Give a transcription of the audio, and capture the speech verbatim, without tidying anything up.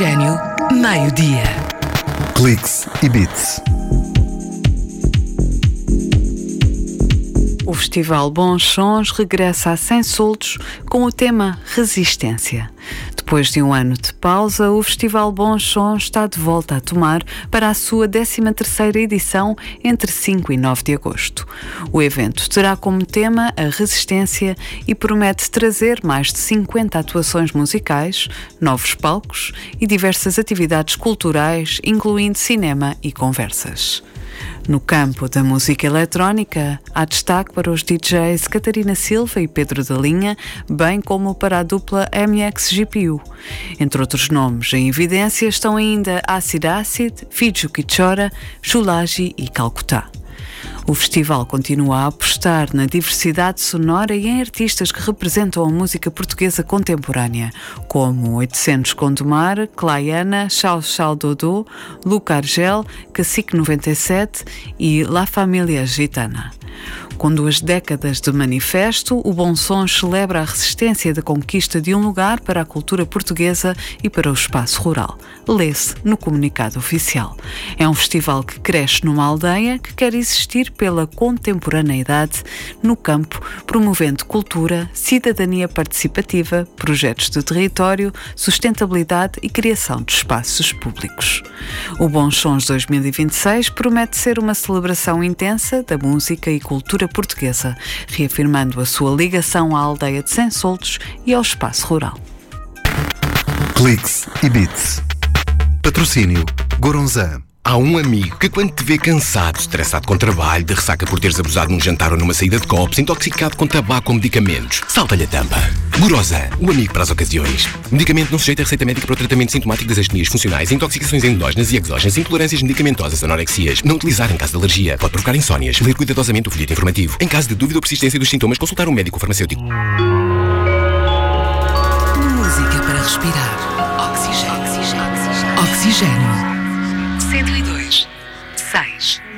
Oxigênio, meio-dia. Cliques e Beats. O Festival Bons Sons regressa a Sem Soltos com o tema Resistência. Depois de um ano de pausa, o Festival Bons Sons está de volta a tomar para a sua décima terceira edição entre cinco e nove de agosto. O evento terá como tema a resistência e promete trazer mais de cinquenta atuações musicais, novos palcos e diversas atividades culturais, incluindo cinema e conversas. No campo da música eletrónica, há destaque para os D Js Catarina Silva e Pedro da Linha, bem como para a dupla M X G P U. Entre outros nomes em evidência estão ainda Acid Acid, Fiju Kichora, Shulaji e Calcutá. O festival continua a apostar na diversidade sonora e em artistas que representam a música portuguesa contemporânea, como oitocentos Gondomar, Claiana, Chau Chau Dodô, Luca Argel, Cacique noventa e sete e La Família Gitana. Com duas décadas de manifesto, o Bons Sons celebra a resistência da conquista de um lugar para a cultura portuguesa e para o espaço rural. Lê-se no comunicado oficial. É um festival que cresce numa aldeia que quer existir pela contemporaneidade no campo, promovendo cultura, cidadania participativa, projetos de território, sustentabilidade e criação de espaços públicos. O Bons Sons dois mil e vinte e seis promete ser uma celebração intensa da música e cultura portuguesa, reafirmando a sua ligação à aldeia de Sem Soltos e ao espaço rural. Cliques e Beats. Patrocínio Goronzan. Há um amigo que quando te vê cansado, estressado com trabalho, de ressaca por teres abusado num jantar ou numa saída de copos, intoxicado com tabaco ou medicamentos, salta-lhe a tampa. Goronzan, o amigo para as ocasiões. Medicamento não sujeito a receita médica para o tratamento sintomático das astenias funcionais, intoxicações endógenas e exógenas, intolerâncias medicamentosas, anorexias. Não utilizar em caso de alergia. Pode provocar insónias. Ler cuidadosamente o folheto informativo. Em caso de dúvida ou persistência dos sintomas, consultar um médico ou farmacêutico. Música para respirar. Oxigênio. Oxigênio. Oxigênio. cento e dois, seis.